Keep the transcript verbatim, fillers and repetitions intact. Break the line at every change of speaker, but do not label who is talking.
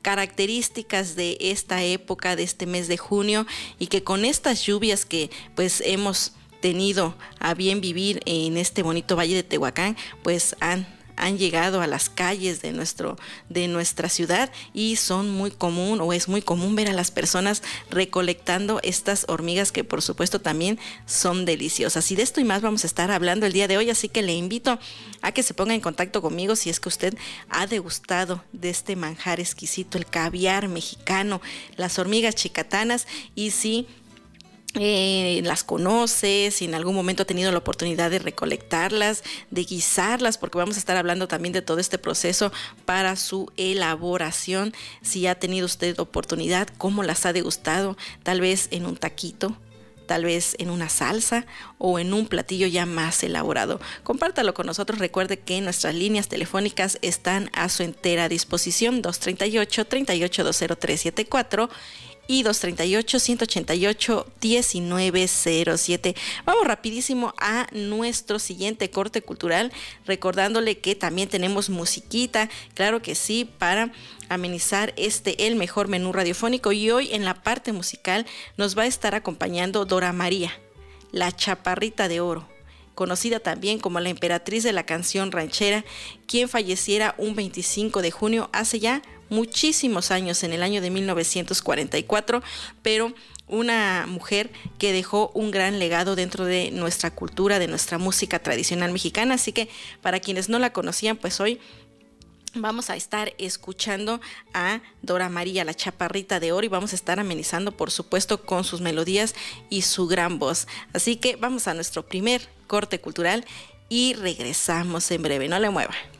características de esta época, de este mes de junio, y que con estas lluvias que pues hemos tenido a bien vivir en este bonito valle de Tehuacán, pues han han llegado a las calles de nuestro de nuestra ciudad, y son muy común o es muy común ver a las personas recolectando estas hormigas, que por supuesto también son deliciosas. Y de esto y más vamos a estar hablando el día de hoy, así que le invito a que se ponga en contacto conmigo si es que usted ha degustado de este manjar exquisito, el caviar mexicano, las hormigas chicatanas, y si Eh, las conoce, si en algún momento ha tenido la oportunidad de recolectarlas, de guisarlas, porque vamos a estar hablando también de todo este proceso para su elaboración. Si ha tenido usted oportunidad, cómo las ha degustado, tal vez en un taquito, tal vez en una salsa o en un platillo ya más elaborado. Compártalo con nosotros. Recuerde que nuestras líneas telefónicas están a su entera disposición: dos tres ocho, tres ocho dos cero tres siete cuatro y dos tres ocho, uno ocho ocho, uno nueve cero siete. Vamos rapidísimo a nuestro siguiente corte cultural, recordándole que también tenemos musiquita, claro que sí, para amenizar este el mejor menú radiofónico. Y hoy en la parte musical nos va a estar acompañando Dora María, la Chaparrita de Oro, conocida también como la emperatriz de la canción ranchera, quien falleciera un veinticinco de junio hace ya muchísimos años, en el año de mil novecientos cuarenta y cuatro, pero una mujer que dejó un gran legado dentro de nuestra cultura, de nuestra música tradicional mexicana. Así que para quienes no la conocían, pues hoy vamos a estar escuchando a Dora María, la Chaparrita de Oro, y vamos a estar amenizando, por supuesto, con sus melodías y su gran voz. Así que vamos a nuestro primer corte cultural y regresamos en breve. No le mueva.